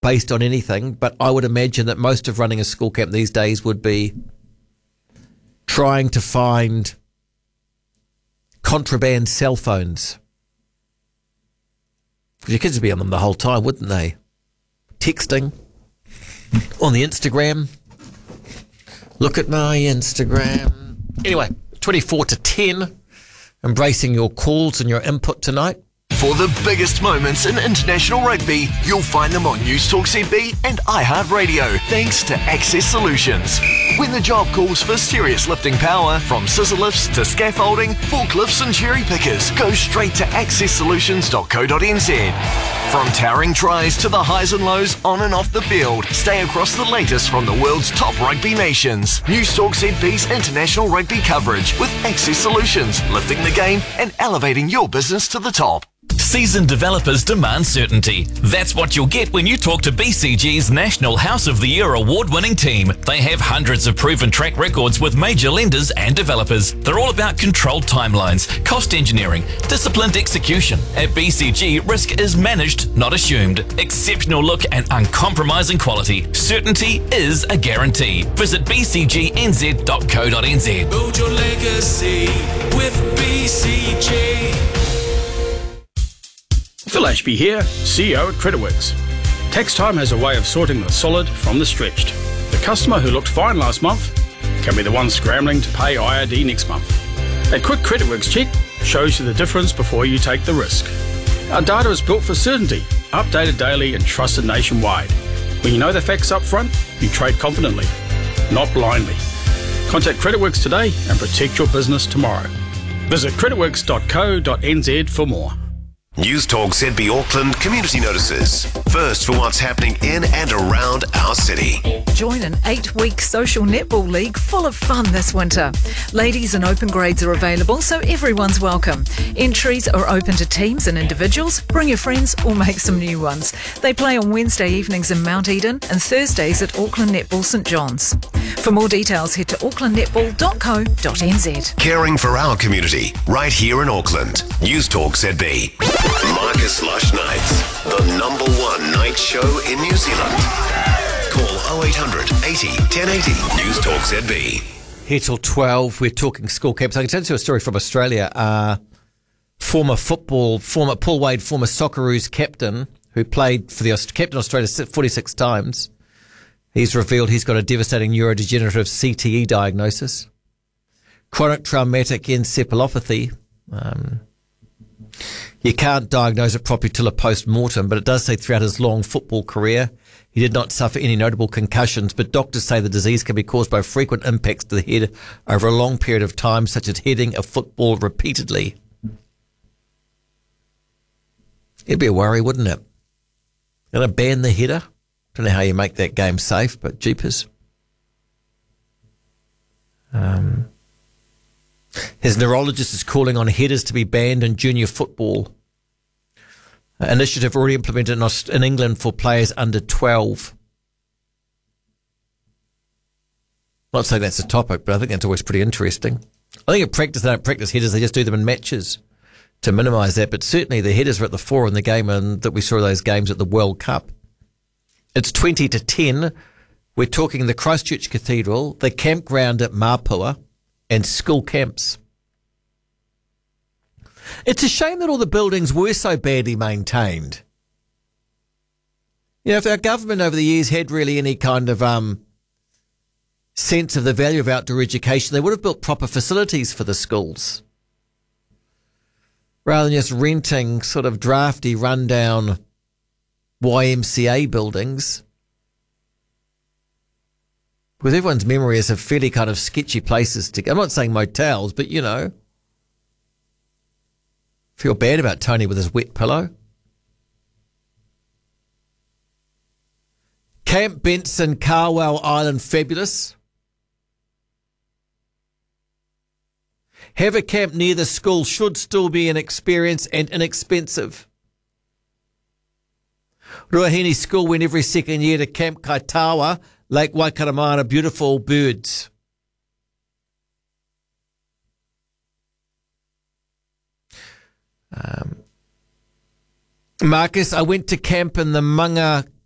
based on anything, but I would imagine that most of running a school camp these days would be trying to find contraband cell phones. Because your kids would be on them the whole time, wouldn't they? Texting on the Instagram. Look at my Instagram. Anyway, 24 to 10. Embracing your calls and your input tonight. For the biggest moments in international rugby, you'll find them on News Talk ZB and iHeartRadio, thanks to Access Solutions. When the job calls for serious lifting power, from scissor lifts to scaffolding, forklifts and cherry pickers, go straight to accesssolutions.co.nz. From towering tries to the highs and lows on and off the field, stay across the latest from the world's top rugby nations. News Talk ZB's international rugby coverage with Access Solutions, lifting the game and elevating your business to the top. Seasoned developers demand certainty. That's what you'll get when you talk to BCG's National House of the Year award-winning team. They have hundreds of proven track records with major lenders and developers. They're all about controlled timelines, cost engineering, disciplined execution. At BCG, risk is managed, not assumed. Exceptional look and uncompromising quality. Certainty is a guarantee. Visit bcgnz.co.nz. Build your legacy with BCG. Phil Ashby here, CEO at CreditWorks. Tax time has a way of sorting the solid from the stretched. The customer who looked fine last month can be the one scrambling to pay IRD next month. A quick CreditWorks check shows you the difference before you take the risk. Our data is built for certainty, updated daily and trusted nationwide. When you know the facts up front, you trade confidently, not blindly. Contact CreditWorks today and protect your business tomorrow. Visit creditworks.co.nz for more. News Talk ZB Auckland community notices. First for what's happening in and around our city. Join an 8-week social netball league full of fun this winter. Ladies and open grades are available, so everyone's welcome. Entries are open to teams and individuals. Bring your friends or make some new ones. They play on Wednesday evenings in Mount Eden and Thursdays at Auckland Netball St John's. For more details, head to aucklandnetball.co.nz. Caring for our community, right here in Auckland. News Talk ZB. Marcus Lush Nights, the number one night show in New Zealand. Call 0800 80 1080. News Talk ZB. Here till 12, we're talking school camps. I can tell you a story from Australia. Former Paul Wade, former Socceroos captain, who played for the captain Australia 46 times. He's revealed he's got a devastating neurodegenerative CTE diagnosis. Chronic traumatic encephalopathy. You can't diagnose it properly till a post-mortem, but it does say throughout his long football career, he did not suffer any notable concussions, but doctors say the disease can be caused by frequent impacts to the head over a long period of time, such as heading a football repeatedly. It'd be a worry, wouldn't it? Going to ban the header? Don't know how you make that game safe, but jeepers. His neurologist is calling on headers to be banned in junior football. Initiative already implemented in England for players under 12. Not saying that's a topic, but I think that's always pretty interesting. I think at practice they don't practice headers, they just do them in matches to minimise that. But certainly the headers were at the fore in the game and that we saw those games at the World Cup. It's 20 to 10. We're talking the Christchurch Cathedral, the campground at Mapua, and school camps. It's a shame that all the buildings were so badly maintained. You know, if our government over the years had really any kind of sense of the value of outdoor education, they would have built proper facilities for the schools, rather than just renting sort of drafty, rundown YMCA buildings. Because everyone's memory is of fairly kind of sketchy places to go. I'm not saying motels, but, you know, feel bad about Tony with his wet pillow. Camp Benson, Carwell Island, fabulous. Have a camp near the school should still be an experience and inexpensive. Ruahine School went every second year to Camp Kaitawa, Lake Waikaramara, beautiful birds. Marcus, I went to camp in the Manga